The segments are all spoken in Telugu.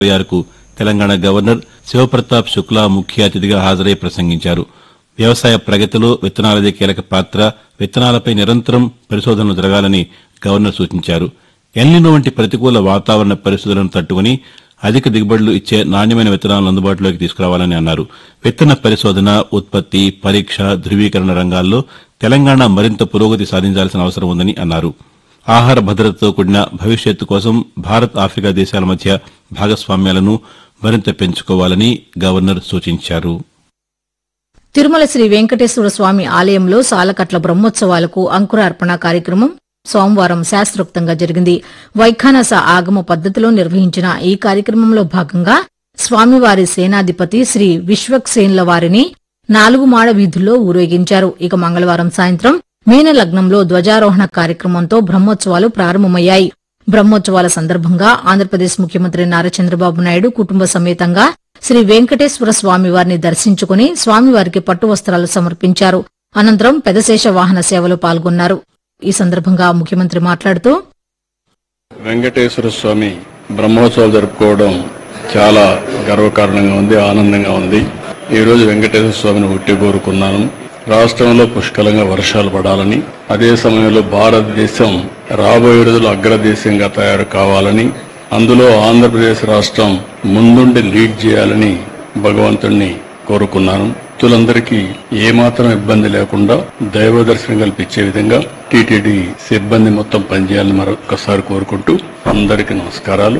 26కు తెలంగాణ గవర్నర్ శివప్రతాప్ శుక్లా ముఖ్య అతిథిగా హాజరై ప్రసంగించారు. వ్యవసాయ ప్రగతిలో విత్తనాలదే కీలక పాత్ర, విత్తనాలపై నిరంతరం పరిశోధనలు జరగాలని గవర్నర్ సూచించారు. ఎల్నినో వంటి ప్రతికూల వాతావరణ పరిస్థితులను తట్టుకుని అధిక దిగుబడులు ఇచ్చే నాణ్యమైన విత్తనాలను అందుబాటులోకి తీసుకురావాలని అన్నారు. విత్తన పరిశోధన, ఉత్పత్తి, పరీక్ష, ధృవీకరణ రంగాల్లో తెలంగాణ మరింత పురోగతి సాధించాల్సిన అవసరం ఉందని అన్నారు. ఆహార భద్రతతో కూడిన భవిష్యత్తు కోసం భారత్, ఆఫ్రికా దేశాల మధ్య భాగస్వామ్యాలను మరింత పెంచుకోవాలని గవర్నర్ సూచించారు. తిరుమల శ్రీ వెంకటేశ్వర స్వామి ఆలయంలో సాలకట్ల బ్రహ్మోత్సవాలకు అంకురార్పణ కార్యక్రమం సోమవారం శాస్త్రోక్తంగా జరిగింది. వైఖానస ఆగమ పద్దతిలో నిర్వహించిన ఈ కార్యక్రమంలో భాగంగా స్వామివారి సేనాధిపతి శ్రీ విశ్వక్సేన్ల వారిని 4 మాడ వీధుల్లో ఊరేగించారు. ఇక మంగళవారం సాయంత్రం మీన లగ్నంలో ధ్వజారోహణ కార్యక్రమంతో బ్రహ్మోత్సవాలు ప్రారంభమయ్యాయి. బ్రహ్మోత్సవాల సందర్భంగా ఆంధ్రప్రదేశ్ ముఖ్యమంత్రి నారా చంద్రబాబు నాయుడు కుటుంబ సమేతంగా శ్రీ వెంకటేశ్వర స్వామివారిని దర్శించుకుని స్వామివారికి పట్టు వస్త్రాలు సమర్పించారు. అనంతరం పెదశేష వాహన సేవలో పాల్గొన్నారు. ఈ సందర్భంగా ముఖ్యమంత్రి మాట్లాడుతూ, వెంకటేశ్వర స్వామి బ్రహ్మోత్సవాలు జరుపుకోవడం చాలా గర్వకారణంగా ఉంది, ఆనందంగా ఉంది. ఈ రోజు వెంకటేశ్వర స్వామిని ఒట్టి కోరుకున్నాను. రాష్ట్రంలో పుష్కలంగా వర్షాలు పడాలని, అదే సమయంలో భారతదేశం రాబోయే రోజుల్లో అగ్రదేశంగా తయారు కావాలని, అందులో ఆంధ్రప్రదేశ్ రాష్ట్రం ముందుండి లీడ్ చేయాలని భగవంతుణ్ణి కోరుకున్నాను. భక్తులందరికీ ఏమాత్రం ఇబ్బంది లేకుండా దైవ దర్శనం కల్పించే విధంగా టీటీడీ సిబ్బంది మొత్తం పనిచేయాలని మరొకసారి కోరుకుంటూ అందరికీ నమస్కారాలు.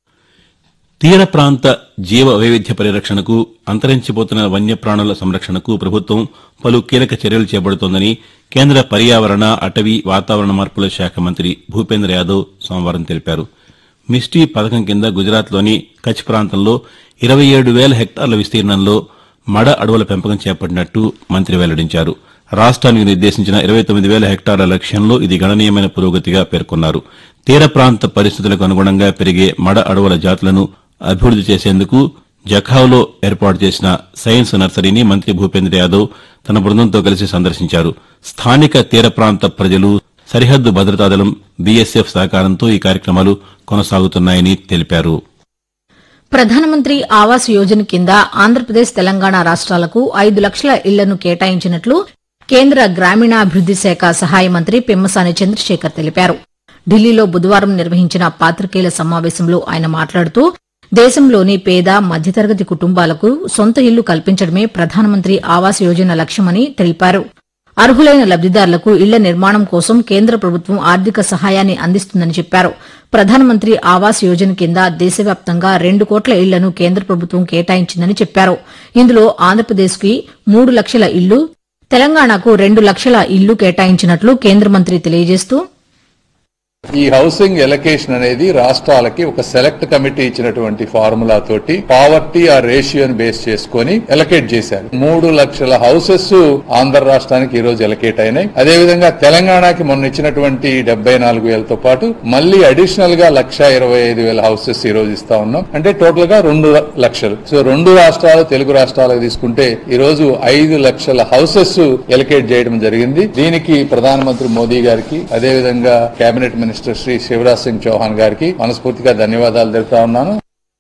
తీర ప్రాంత జీవ వైవిధ్య పరిరక్షణకు, అంతరించిపోతున్న వన్యప్రాణుల సంరక్షణకు ప్రభుత్వం పలు కీలక చర్యలు చేపడుతోందని కేంద్ర పర్యావరణ, అటవీ, వాతావరణ మార్పుల శాఖ మంత్రి భూపేంద్ర యాదవ్ సోమవారం తెలిపారు. మిస్టీ పథకం కింద గుజరాత్లోని కచ్ ప్రాంతంలో 27,000 హెక్టార్ల విస్తీర్ణంలో మడ అడవుల పెంపకం చేపట్టినట్టు మంత్రి వెల్లడించారు. రాష్ట్రానికి నిర్దేశించిన 29,000 హెక్టార్ల లక్ష్యంలో ఇది గణనీయమైన పురోగతిగా పేర్కొన్నారు. తీర ప్రాంత పరిస్థితులకు అనుగుణంగా పెరిగే మడ అడవుల జాతులను అభివృద్ది చేసేందుకు జఖావ్లో ఏర్పాటు చేసిన సైన్స్ నర్సరీని మంత్రి భూపేంద్ర యాదవ్ తన బృందంతో కలిసి సందర్శించారు. స్థానిక తీర ప్రాంత ప్రజలు, సరిహద్దు భద్రతా దళం, బీఎస్ఎఫ్ సహకారంతో ఈ కార్యక్రమాలు కొనసాగుతున్నాయని తెలిపారు. ప్రధానమంత్రి ఆవాస్ యోజన కింద ఆంధ్రప్రదేశ్, తెలంగాణ రాష్ట్రాలకు 5 లక్షల ఇళ్లను కేటాయించినట్లు కేంద్ర గ్రామీణాభివృద్ది శాఖ సహాయ మంత్రి పెమ్మసాని చంద్రశేఖర్ తెలిపారు. ఢిల్లీలో బుధవారం నిర్వహించిన పాత్రికేయుల సమావేశంలో ఆయన మాట్లాడుతూ, దేశంలోని పేద, మధ్యతరగతి కుటుంబాలకు సొంత ఇల్లు కల్పించడమే ప్రధానమంత్రి ఆవాస్ యోజన లక్ష్యమని తెలిపారు. అర్హులైన లబ్దిదారులకు ఇళ్ల నిర్మాణం కోసం కేంద్ర ప్రభుత్వం ఆర్థిక సహాయాన్ని అందిస్తుందని చెప్పారు. ప్రధానమంత్రి ఆవాస్ యోజన కింద దేశవ్యాప్తంగా 2 కోట్ల ఇళ్లను కేంద్ర ప్రభుత్వం కేటాయించిందని చెప్పారు. ఇందులో ఆంధ్రప్రదేశ్కి 3 లక్షల ఇళ్లు, తెలంగాణకు 2 లక్షల ఇళ్లు కేటాయించినట్లు కేంద్ర మంత్రి తెలియజేస్తూ, ఈ హౌసింగ్ ఎలకేషన్ అనేది రాష్ట్రాలకి ఒక సెలెక్ట్ కమిటీ ఇచ్చినటువంటి ఫార్ములా తోటి పావర్టీ ఆ రేషియోని బేస్ చేసుకుని ఎలకేట్ చేశారు. 3 లక్షల హౌసెస్ ఆంధ్ర రాష్ట్రానికి ఈ రోజు ఎలకేట్ అయినాయి. అదేవిధంగా తెలంగాణకి మొన్న ఇచ్చినటువంటి 74,000తో పాటు మళ్లీ అడిషనల్ గా 1,25,000 హౌసెస్ ఈ రోజు ఇస్తా ఉన్నాం. అంటే టోటల్ గా 2 లక్షలు. సో 2 రాష్ట్రాలు, తెలుగు రాష్ట్రాలకు తీసుకుంటే ఈ రోజు 5 లక్షల హౌసెస్ ఎలకేట్ చేయడం జరిగింది. దీనికి ప్రధానమంత్రి మోదీ గారికి, అదేవిధంగా కేబినెట్ మినిస్టర్ శ్రీ శివరాజ్ సింగ్ చౌహాన్ గారికి మనస్ఫూర్తిగా ధన్యవాదాలు తెలుపుతా ఉన్నాను.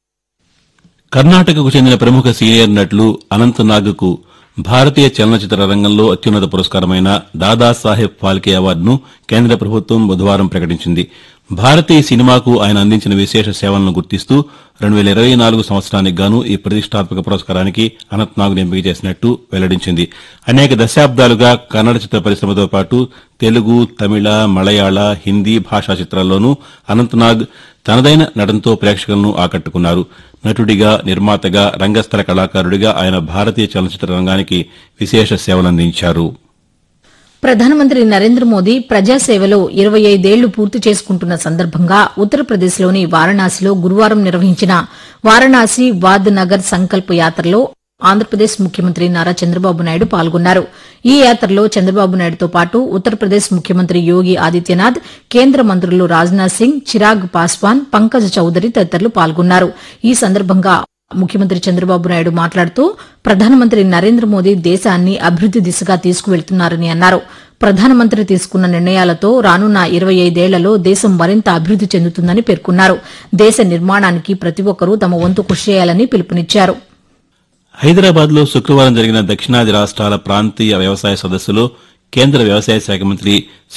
కర్ణాటకకు చెందిన ప్రముఖ సీనియర్ నటులు అనంత్ నాగ్కు భారతీయ చలనచిత్ర రంగంలో అత్యున్నత పురస్కారమైన దాదాసాహెబ్ ఫాల్కే అవార్డును కేంద్ర ప్రభుత్వం బుధవారం ప్రకటించింది. భారతీయ సినిమాకు ఆయన అందించిన విశేష సేవలను గుర్తిస్తూ 2024 సంవత్సరానికి గాను ఈ ప్రతిష్టాత్మక పురస్కారానికి అనంత్ నాగ్ను ఎంపిక చేసినట్టు వెల్లడించింది. అనేక దశాబ్దాలుగా కన్నడ చిత్ర పరిశ్రమతో పాటు తెలుగు, తమిళ, మలయాళ, హిందీ భాషా చిత్రాల్లోనూ అనంత్ నాగ్ తనదైన నటనతో ప్రేక్షకులను ఆకట్టుకున్నారు. నటుడిగా, నిర్మాతగా, రంగస్థల కళాకారుడిగా ఆయన భారతీయ చలనచిత్ర రంగానికి విశేష సేవలందించారు. ప్రధానమంత్రి నరేంద్ర మోదీ ప్రజాసేవలో 25 ఏళ్లు పూర్తి చేసుకుంటున్న సందర్భంగా ఉత్తరప్రదేశ్లోని వారణాసిలో గురువారం నిర్వహించిన వారణాసి వాద్ నగర్ సంకల్ప్ యాత్రలో ఆంధ్రప్రదేశ్ ముఖ్యమంత్రి నారా చంద్రబాబు నాయుడు పాల్గొన్నారు. ఈ యాత్రలో చంద్రబాబు నాయుడుతో పాటు ఉత్తరప్రదేశ్ ముఖ్యమంత్రి యోగి ఆదిత్యనాథ్, కేంద్ర మంత్రులు రాజ్నాథ్ సింగ్, చిరాగ్ పాస్వాన్, పంకజ్ చౌదరి తదితరులు పాల్గొన్నారు. ఈ సందర్భంగా ముఖ్యమంత్రి చంద్రబాబు నాయుడు మాట్లాడుతూ ప్రధానమంత్రి నరేంద్ర మోదీ దేశాన్ని అభివృద్ది దిశగా తీసుకువెళ్తున్నారని అన్నారు. ప్రధానమంత్రి తీసుకున్న నిర్ణయాలతో రానున్న 25 ఏళ్లలో దేశం మరింత అభివృద్ది చెందుతుందని పేర్కొన్నారు. దేశ నిర్మాణానికి ప్రతి ఒక్కరూ తమ వంతు కృషి చేయాలని పిలుపునిచ్చారు. హైదరాబాద్లో శుక్రవారం జరిగిన దక్షిణాది రాష్ట్రాల ప్రాంతీయ వ్యవసాయ సదస్సులో కేంద్ర వ్యవసాయ శాఖ మంత్రి